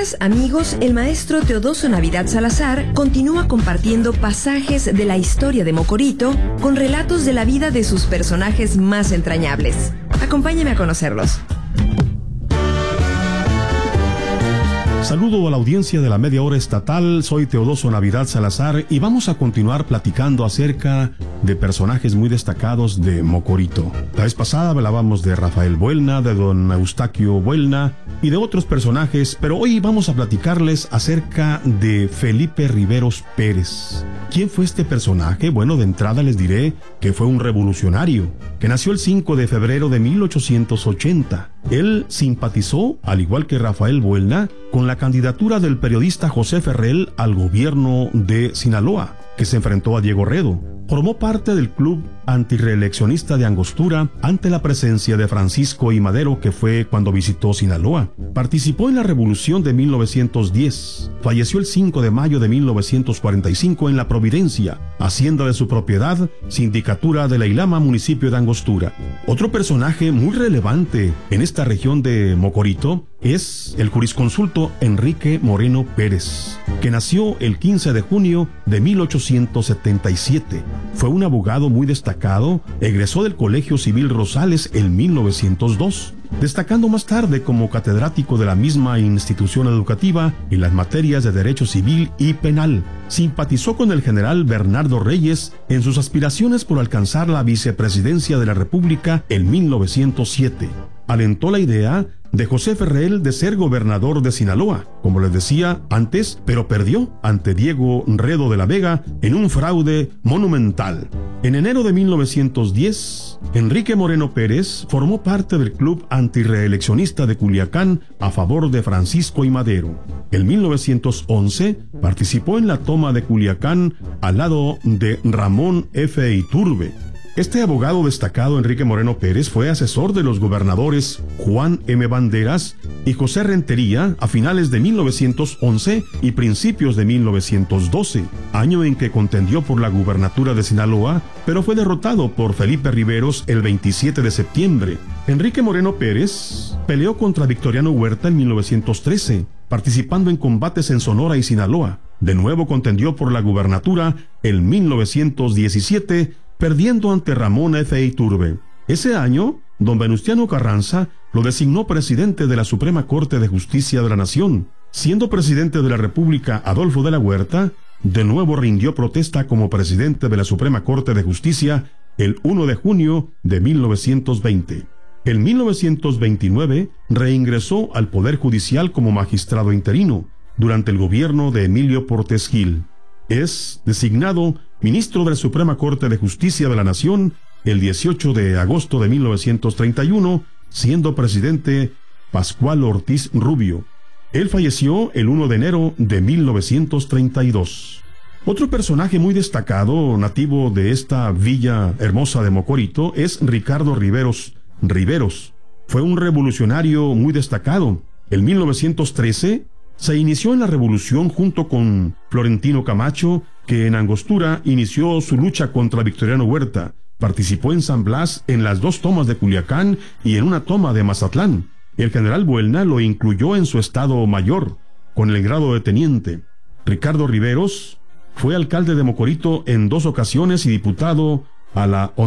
Amigas, amigos, el maestro Teodoso Navidad Salazar continúa compartiendo pasajes de la historia de Mocorito con relatos de la vida de sus personajes más entrañables. Acompáñeme a conocerlos. Saludo a la audiencia de la Media Hora Estatal, soy Teodoso Navidad Salazar y vamos a continuar platicando acerca de personajes muy destacados de Mocorito. La vez pasada hablábamos de Rafael Buelna, de don Eustaquio Buelna y de otros personajes, pero hoy vamos a platicarles acerca de Felipe Riveros Pérez. ¿Quién fue este personaje? Bueno, de entrada les diré que fue un revolucionario, que nació el 5 de febrero de 1880. Él simpatizó, al igual que Rafael Buelna, con la candidatura del periodista José Ferrell al gobierno de Sinaloa, que se enfrentó a Diego Redo. Formó parte del club antirreeleccionista de Angostura ante la presencia de Francisco I. Madero, que fue cuando visitó Sinaloa. Participó en la Revolución de 1910. Falleció el 5 de mayo de 1945 en La Providencia, hacienda de su propiedad, sindicatura de la Ilama, municipio de Angostura. Otro personaje muy relevante en esta región de Mocorito es el jurisconsulto Enrique Moreno Pérez, que nació el 15 de junio de 1877. Fue un abogado muy destacado, egresó del Colegio Civil Rosales en 1902, destacando más tarde como catedrático de la misma institución educativa en las materias de Derecho Civil y Penal. Simpatizó con el general Bernardo Reyes en sus aspiraciones por alcanzar la vicepresidencia de la República en 1907. Alentó la idea de José Ferrell de ser gobernador de Sinaloa, como les decía antes, pero perdió ante Diego Redo de la Vega en un fraude monumental. En enero de 1910, Enrique Moreno Pérez formó parte del club antirreeleccionista de Culiacán a favor de Francisco I. Madero. En 1911 participó en la toma de Culiacán al lado de Ramón F. Iturbe. Este abogado destacado, Enrique Moreno Pérez, fue asesor de los gobernadores Juan M. Banderas y José Rentería a finales de 1911 y principios de 1912, año en que contendió por la gubernatura de Sinaloa, pero fue derrotado por Felipe Riveros el 27 de septiembre. Enrique Moreno Pérez peleó contra Victoriano Huerta en 1913, participando en combates en Sonora y Sinaloa. De nuevo contendió por la gubernatura en 1917, perdiendo ante Ramón F. Iturbe. Ese año, don Venustiano Carranza lo designó presidente de la Suprema Corte de Justicia de la Nación. Siendo presidente de la República Adolfo de la Huerta, de nuevo rindió protesta como presidente de la Suprema Corte de Justicia el 1 de junio de 1920. En 1929 reingresó al Poder Judicial como magistrado interino durante el gobierno de Emilio Portes Gil. Es designado ministro de la Suprema Corte de Justicia de la Nación el 18 de agosto de 1931, siendo presidente Pascual Ortiz Rubio. Él falleció el 1 de enero de 1932. Otro personaje muy destacado, nativo de esta villa hermosa de Mocorito, es Ricardo Riveros. Fue un revolucionario muy destacado. En 1913 se inició en la revolución junto con Florentino Camacho, que en Angostura inició su lucha contra Victoriano Huerta. Participó en San Blas en las 2 tomas de Culiacán y en una toma de Mazatlán. El general Buelna lo incluyó en su estado mayor, con el grado de teniente. Ricardo Riveros fue alcalde de Mocorito en 2 ocasiones y diputado a la